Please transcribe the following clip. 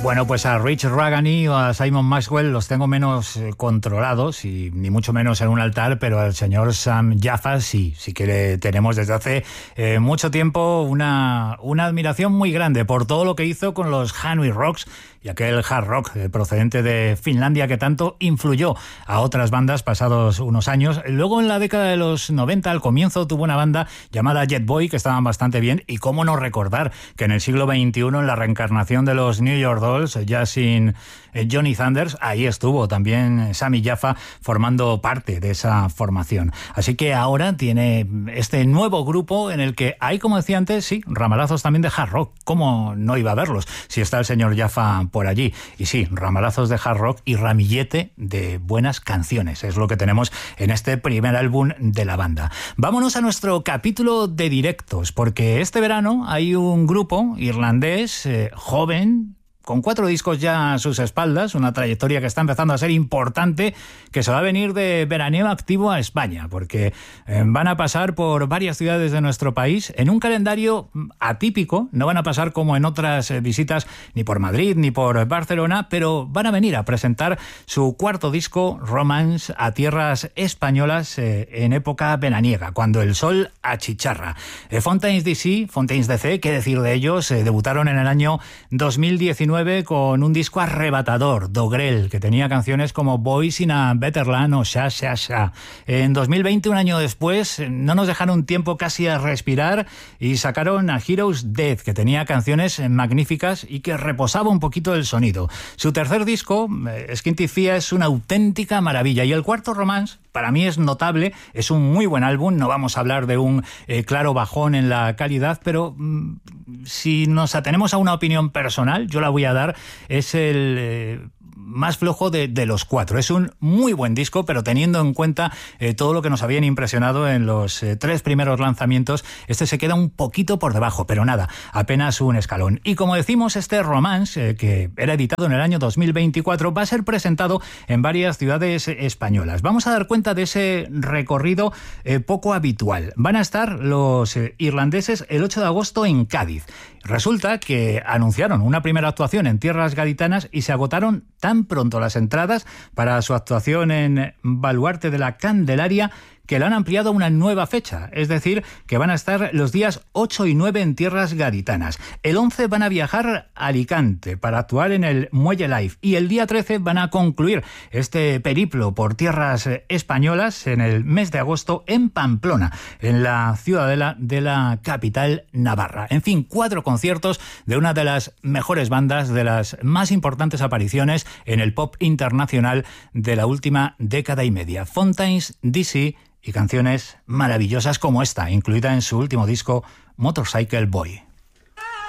Bueno, pues a Rich Ragani o a Simon Maxwell los tengo menos controlados y ni mucho menos en un altar, pero al señor Sam Jaffa sí que le tenemos desde hace mucho tiempo una admiración muy grande por todo lo que hizo con los Hanoi Rocks y aquel hard rock procedente de Finlandia que tanto influyó a otras bandas pasados unos años. Luego en la década de los 90, al comienzo, tuvo una banda llamada Jet Boy que estaban bastante bien, y cómo no recordar que en el siglo XXI, en la reencarnación de los New York Dolls, ya sin Johnny Thunders, ahí estuvo también Sammy Jaffa formando parte de esa formación. Así que ahora tiene este nuevo grupo en el que hay, como decía antes, sí, ramalazos también de hard rock. ¿Cómo no iba a verlos si está el señor Jaffa por allí? Y sí, ramalazos de hard rock y ramillete de buenas canciones. Es lo que tenemos en este primer álbum de la banda. Vámonos a nuestro capítulo de directos, porque este verano hay un grupo irlandés joven, con 4 discos ya a sus espaldas, una trayectoria que está empezando a ser importante, que se va a venir de veraneo activo a España, porque van a pasar por varias ciudades de nuestro país en un calendario atípico. No van a pasar como en otras visitas ni por Madrid ni por Barcelona, pero van a venir a presentar su 4º disco, Romance, a tierras españolas en época veraniega, cuando el sol achicharra. Fontaines DC, qué decir de ellos, debutaron en el año 2019 con un disco arrebatador, Dogrel, que tenía canciones como Boys in a Better Land o Sha Sha Sha. En 2020, un año después, no nos dejaron tiempo casi a respirar y sacaron a Heroes Dead, que tenía canciones magníficas y que reposaba un poquito el sonido. Su 3er disco, Skinty Fia, es una auténtica maravilla, y el 4º, Romance, para mí es notable, es un muy buen álbum. No vamos a hablar de un claro bajón en la calidad, pero si nos atenemos a una opinión personal, yo la voy a dar, es el más flojo de los 4. Es un muy buen disco, pero teniendo en cuenta todo lo que nos habían impresionado en los 3 primeros lanzamientos, este se queda un poquito por debajo, pero nada, apenas un escalón. Y como decimos, este Romance, que era editado en el año 2024, va a ser presentado en varias ciudades españolas. Vamos a dar cuenta de ese recorrido poco habitual. Van a estar los irlandeses el 8 de agosto en Cádiz. Resulta que anunciaron una primera actuación en tierras gaditanas y se agotaron tan pronto las entradas para su actuación en Baluarte de la Candelaria que la han ampliado a una nueva fecha, es decir, que van a estar los días 8 y 9 en tierras gaditanas. El 11 van a viajar a Alicante para actuar en el Muelle Live, y el día 13 van a concluir este periplo por tierras españolas en el mes de agosto en Pamplona, en la ciudadela de la capital navarra. En fin, 4 conciertos de una de las mejores bandas, de las más importantes apariciones en el pop internacional de la última década y media. Fontaines DC, y canciones maravillosas como esta, incluida en su último disco, Motorcycle Boy.